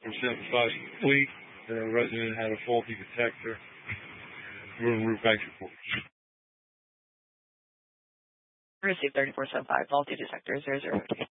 3475 complete. The resident had a faulty detector. Roof bank report. Received 3475, faulty detector 002.